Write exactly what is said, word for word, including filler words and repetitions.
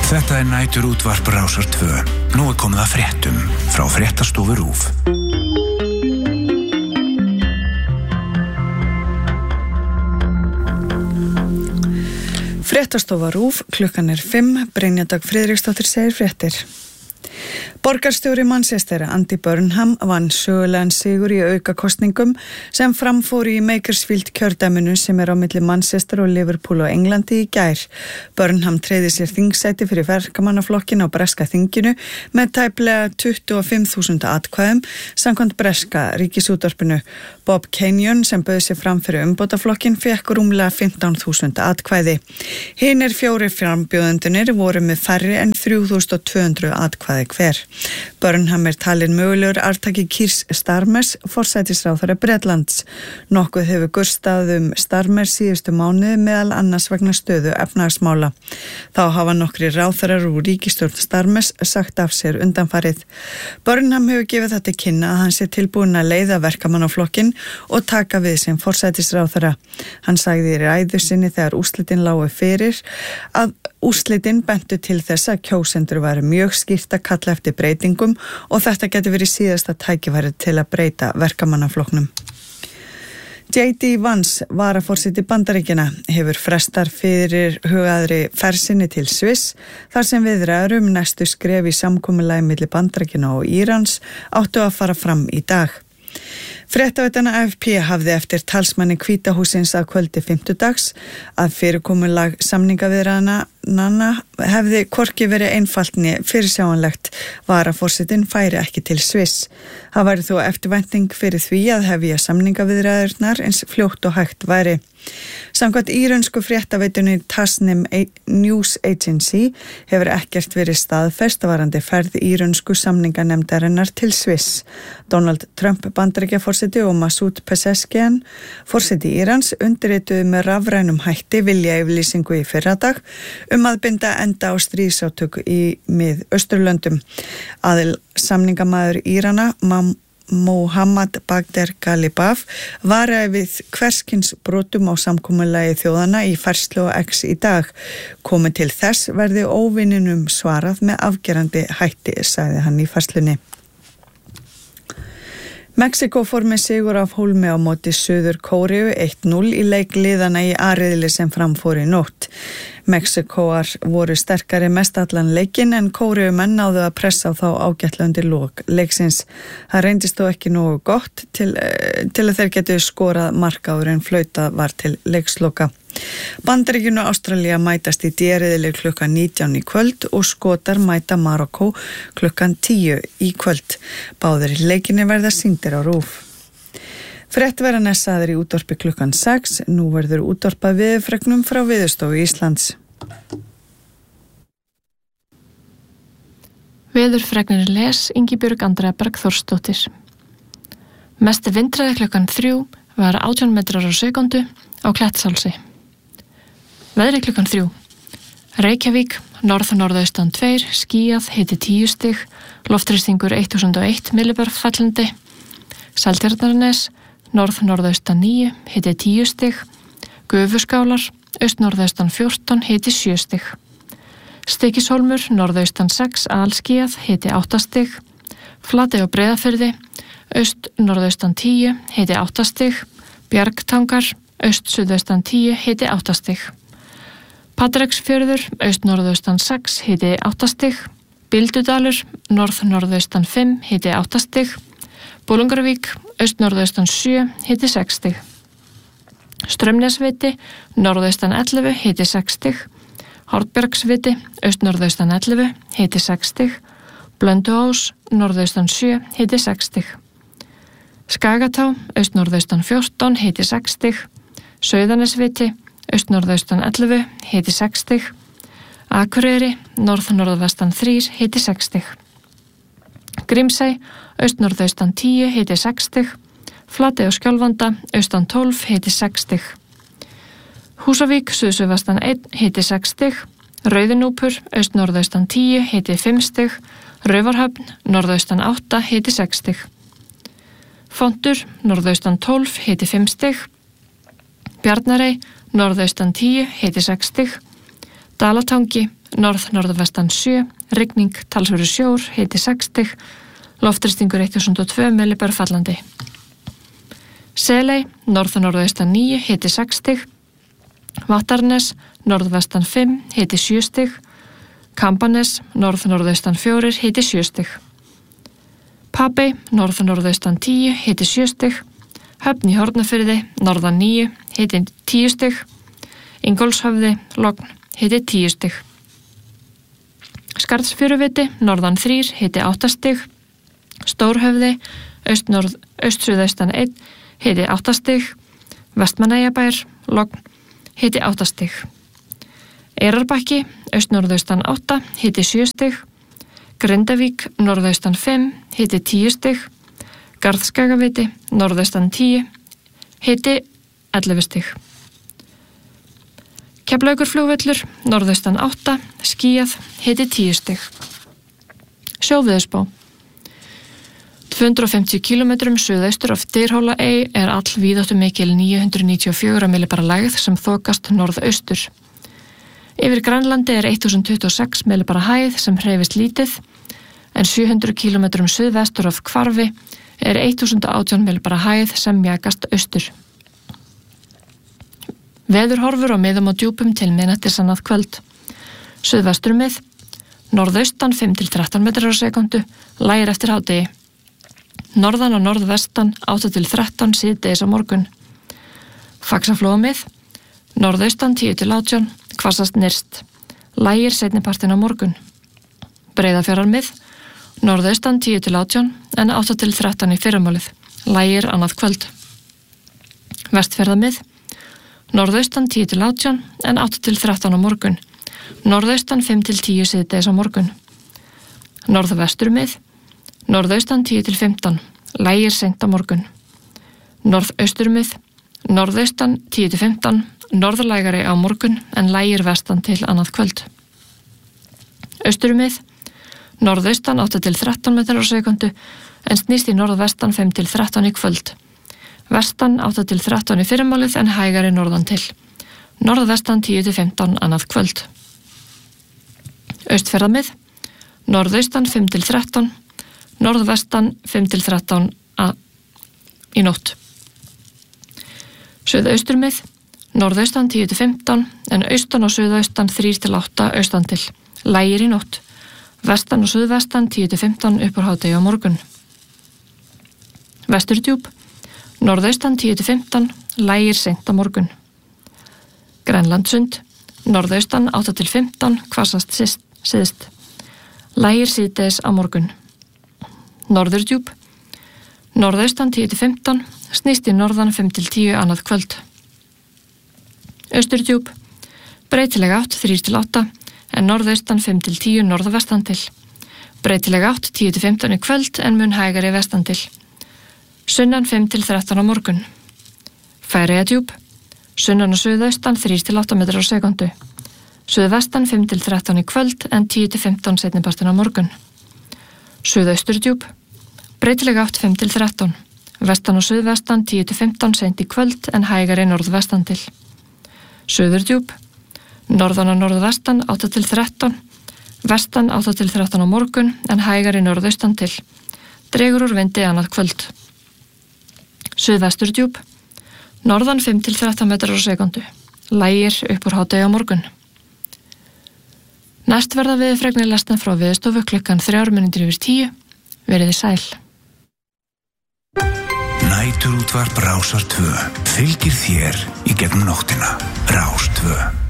Þetta er nætur útvarp Rásar tvö. Nú er komið að fréttum frá fréttastofu RÚV. Fréttastofa RÚV, klukkan er fimm, Brynja Dögg Friðriksdóttir segir fréttir. Borgarstjóri Manchester, Andy Burnham, vann sögulegan sigur í aukakosningum sem framfóru í Makersfield kjördæminu sem er á milli Manchester og Liverpool og Englandi í gær. Burnham treiði sér þingsæti fyrir verkamannaflokkin á breska þinginu með tæplega tuttugu og fimm þúsund atkvæðum samkvæmt breska ríkisútvarpinu. Bob Kenyon sem bauð sér fram fyrir umbótaflokkin fékk rúmlega fimmtán þúsund atkvæði. Hinir fjórir frambjóðendurnir voru með færri en þrjú þúsund tvö hundruð atkvæði hver. Burnham er talin mögulegur arftaki Keir Starmers, forsætisráðherra Bretlands. Nokkuð hefur gurstað um Starmer síðustu mánuði meðal annars vegna stöðu efnahagsmála. Þá hafa nokkri ráðherrar úr ríkisstjórn Starmers sagt af sér undanfarið. Burnham hefur gefið þetta til kynna að hann sé tilbúinn að leiða verkamannaflokkin og taka við sem forsætisráðherra. Hann sagði í ræðu sinni þegar úrslitin lágu fyrir að úrslitin bentu til þess að kjósendur væru mjög skýrt að kalla eftir breytingum og þetta geti verið síðasta tækifæri til að breyta verkamannaflokknum. J D Vance, varaforseti Bandaríkjanna, hefur frestar fyrir hugaðri ferð sinni til Sviss þar sem viðræður um næstu skref í samkomulagi milli Bandaríkjanna og Írans áttu að fara fram í dag. Fréttaveitana A F P hafði eftir talsmanni Hvíta hússins að kvöldi fimmtudags að fyrirkomulag samningaviðræðna hefði hvorki verið einfaldni fyrirsjáanlegt varaforsetinn færi ekki til Sviss. Það væri þó eftirvænting fyrir því að hefja samningaviðræðurnar eins fljótt og hægt væri. Samkvæmt írönsku fréttaveitunni Tasnim News Agency hefur ekkert verið staðfest varðandi ferð írönsku samninganefndarinnar til Sviss. Donald Trump Bandaríkjaforseti og Masoud Pezeshkian, forseti Írans, undirrituðu með rafrænum hætti viljayfirlýsingu í fyrradag um að binda enda á stríðsátök í Mið-Austurlöndum. Aðil samningamaður Írana, Mohammad Bagher Ghalibaf, varaði við hverskins brotum á samkomulagi þjóðana í færslu á X í dag. Komið til þess verði óvininum svarað með afgerandi hætti, sagði hann í færslunni. Mexíkó fór með sigur af hólmi á móti Suður Kóreu eitt núll í leik liðana í A-riðli sem framfór í nótt. Mexíkóar voru sterkari mestallan leikinn en Kóreumenn náðu að pressa á þá ágætlega undir lok leiksins. Það reyndist þó ekki nógu gott til, til að þeir getu skorað mark áður en flautað var til leiksloka. Bandaríkin og Ástralía mætast í D-riðli klukkan nítján í kvöld og Skotar mæta Marokkó klukkan tíu í kvöld. Báðir leikinni verða sýndir á RÚV. Frétt verða nessaðir í útvarpi klukkan sex. Nú verður útvarpað veðurfregnum frá Veðurstofu Íslands. Veðurfregnir les Ingibjörg Andrea Bergþórsdóttir. Mesti vindhraði klukkan þrjú var átján metrar á sekundu á Klettsálsi. Veðri klukkan þrjú. Reykjavík, norð-norðaustan tveir, skýjað, hiti tíu stig, loftþrýstingur eitt þúsund og eitt millibar fallandi. Seltjarnarnes, norð-norðaustan níu, hiti tíu stig, Gufuskálar, aust-norðaustan fjórtán, hiti sjö stig. Stykkishólmur, norðaustan sex, alskýjað, hiti átta stig. Flatey og Breiðafirði, aust-norðaustan tíu, hiti átta stig. Bjargtangar, aust-suðaustan tíu, hiti átta stig. Patreksfjörður, aust-norðaustan sex, hiti átta stig. Bíldudalur, norð-norðaustan fimm, hiti átta stig. Bolungarvík, aust-norðaustan sjö, hiti sex stig. Straumnesviti, norðaustan ellefu, hiti sex stig. Hornbergsviti, aust-norðaustan ellefu, hiti sex stig. Blönduós, norðaustan sjö, hiti sex stig. Skagatá, aust-norðaustan fjórtán, hiti sex stig. Sauðanesviti, aust-norðaustan ellefu, hiti sex stig. Akureyri, norð-norðvestan þrír, hiti sex stig. Grímsey, aust-norðaustan tíu, hiti sex stig. Flatey og Skjálfanda, austan tólf, hiti sex stig. Húsavík, suðsuðvestan einn, hiti sex stig. Rauðinúpur, aust-norðaustan tíu, hiti fimm stig. Raufarhöfn, norðaustan átta, hiti sex stig. Fontur, norðaustan tólf, hiti fimm stig. Bjarnarey, norðaustan tíu, hiti sex stig. Dalatangi, norð-norðvestan sjö, rigning, talsverður sjór, hiti sex stig, loftþrýstingur eitt þúsund og tvö millibar fallandi. Seley, norð-norðaustan níu, hiti sex stig, Vattarnes, norðvestan fimm, hiti sjö stig, Kambanes, norð-norðaustan fjórir, hiti sjö stig. Papey, norð-norðaustan tíu, hiti sjö stig, Höfn í Hornafirði, norðan níu, hiti tíu stig, Ingólfshöfði, logn, hiti tíu stig. Skarðsfjöruviti, norðan þrír, hiti átta stig, Stórhöfði, aust-norð, aust-suðaustan einn, hiti átta stig, Vestmannaeyjabær, logn, hiti átta stig. Eyrarbakki, aust-norðaustan átta, hiti sjö stig, Grindavík, norðaustan fimm, hiti tíu stig, Garðskagaviti, norðaustan tíu, hiti ellefu stig. Keflavíkurflugvöllur, norðaustan átta, skýjað, hiti tíu stig. Sjóveðurspá. tvö hundruð og fimmtíu kílómetrum suðaustur af Dyrhólaey er all víðáttumikil níu hundruð níutíu og fjögur millibara lægð sem þokast norðaustur. Yfir Grænlandi er þúsund tuttugu og sex millibara hæð sem hreyfist lítið, en sjö hundruð kílómetrum suðvestur af Hvarfi er þúsund og átján millibara hæð sem mjakast austur. Veðurhorfur á miðum og djúpum til miðnættis annað kvöld. Suðvestur mið, norðaustan fimm til þrettán metrar á sekundu, lægir eftir hádegi. Norðan og norðvestan átta til þrettán síðdegis á morgun. Faxaflóamið, norðaustan tíu til átján, hvassast nyrst. Lægir seinnipartin á morgun. Breiðafjarðarmið, norðaustan tíu til átján, en átta til þrettán í fyrramálið. Lægir annað kvöld. Vestfjarðarmið, norðaustan tíu til átján, en átta til þrettán á morgun. Norðaustan fimm til tíu síðdegis á morgun. Norðvesturmið, norðaustan tíu til fimmtán, lægir seint á morgun. Norðausturmið, norðaustan tíu til fimmtán, norðlægari á morgun en lægir vestan til annað kvöld. Austurmið, norðaustan átta til þrettán metrar á sekundu en snýst í norðvestan fimm til þrettán í kvöld. Vestan átta til þrettán í fyrramálið en hægari norðan til. Norðvestan tíu til fimmtán annað kvöld. Austfjarðamið, norðaustan fimm til þrettán, norðvestan fimm til þrettán a, í nótt. Suðausturmið, norðaustan tíu til fimmtán, en austan og suðaustan þrjú til átta austan til. Lægir í nótt. Vestan og suðvestan tíu til fimmtán upp úr hádegi á morgun. Vesturdjúp, norðaustan tíu til fimmtán, lægir seint á morgun. Grænlandsund, norðaustan átta til fimmtán, hvassast syðst. Lægir síðdegis á morgun. Norðurdjúp, norðaustan tíu til fimmtán, snýst í norðan fimm til tíu annað kvöld. Austurdjúp, breytileg átt þrjú til átta, en norðaustan fimm til tíu norðvestan til. Breytileg átt tíu til fimmtán í kvöld en mun hægari vestan til. Sunnan fimm til þrettán á morgun. Færeyjadjúp, sunnan og suðaustan þrjú til átta metrar á sekundu. Suðvestan fimm til þrettán í kvöld en tíu til fimmtán seinnipartin á morgun. Suðausturdjúp, breytileg átt fimm til þrettán. Vestan og suðvestan tíu til fimmtán seint í kvöld en hægari norðvestan til. Suðurdjúp, norðan og norðvestan átta til þrettán. Vestan átta til þrettán á morgun en hægari norðaustan til. Dregur úr vindi annað kvöld. Suðvesturdjúp, norðan fimm til þrettán metrar á sekundu. Lægir upp úr hádegi á morgun. Næst verða við fregnir lestan frá Veðurstofu klukkan þrjár mínútur yfir tíu. Veriði sæl. Næturútvarp Rásar tvö fylgir þér í gegnum nóttina. Rás tvö.